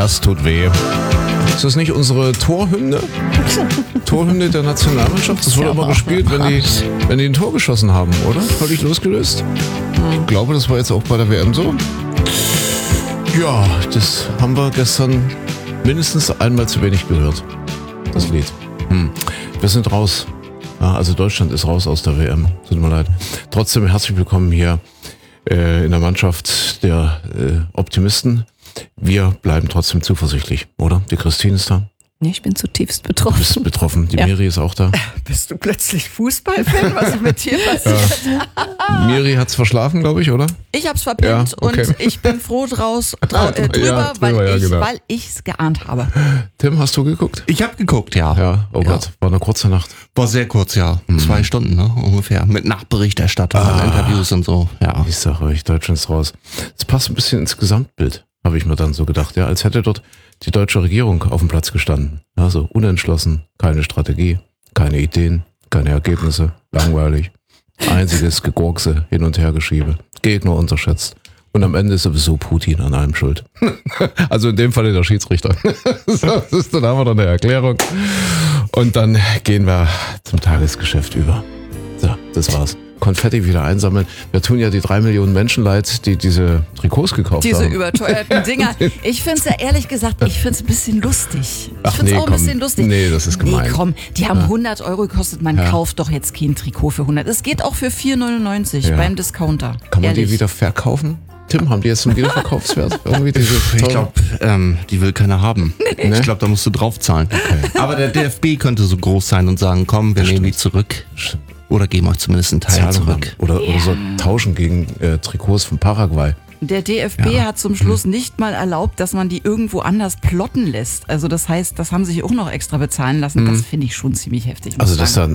das tut weh. Ist das nicht unsere Torhymne? Torhymne der Nationalmannschaft? Das wurde immer gespielt, wenn die ein Tor geschossen haben, oder? Völlig losgelöst? Ich glaube, das war jetzt auch bei der WM so. Ja, das haben wir gestern mindestens einmal zu wenig gehört. Das Lied. Wir sind raus. Ja, also Deutschland ist raus aus der WM. Tut mir leid. Trotzdem herzlich willkommen hier in der Mannschaft der Optimisten. Wir bleiben trotzdem zuversichtlich, oder? Die Christine ist da. Nee, ich bin zutiefst betroffen. Du bist betroffen. Die Miri ist auch da. Bist du plötzlich Fußballfan? Was ist mit dir passiert? Miri hat's verschlafen, glaube ich, oder? Ich hab's verpennt und ich bin froh drüber, weil ich's geahnt habe. Tim, hast du geguckt? Ich habe geguckt, ja. Ja, oh Gott, war eine kurze Nacht. War sehr kurz, ja. 2 Stunden, ne, ungefähr. Mit Nachberichterstattung und Interviews und so, ja. Ich sag euch, Deutschland ist raus. Das passt ein bisschen ins Gesamtbild, habe ich mir dann so gedacht. Ja, als hätte dort die deutsche Regierung auf dem Platz gestanden. Also unentschlossen, keine Strategie, keine Ideen, keine Ergebnisse, langweilig. Einziges Gegurkse, Hin- und Hergeschiebe, Gegner unterschätzt. Und am Ende ist sowieso Putin an allem schuld. Also in dem Fall der Schiedsrichter. Dann haben wir dann eine Erklärung. Und dann gehen wir zum Tagesgeschäft über. So, das war's. Konfetti wieder einsammeln. Wir tun ja die 3 Millionen Menschen leid, die diese Trikots gekauft haben. Diese überteuerten Dinger. Ich finde es ja ehrlich gesagt, ich finde es ein bisschen lustig. Ach, ich finde es nee, auch ein bisschen lustig. Nee, das ist gemein. Nee, komm, die haben 100 Euro gekostet. Man kauft doch jetzt kein Trikot für 100. Es geht auch für 4,99 beim Discounter. Kann man ehrlich. die wieder verkaufen? Tim, haben die jetzt einen Wiederverkaufswert? Irgendwie diese Ich glaube, die will keiner haben. Nee. Ich glaube, da musst du draufzahlen. Okay. Aber der DFB könnte so groß sein und sagen, komm, wir nehmen die zurück. Oder geben euch zumindest einen Teil zurück. Oder so tauschen gegen Trikots von Paraguay. Der DFB hat zum Schluss nicht mal erlaubt, dass man die irgendwo anders plotten lässt. Also das heißt, das haben sie sich auch noch extra bezahlen lassen. Das finde ich schon ziemlich heftig. Also dass da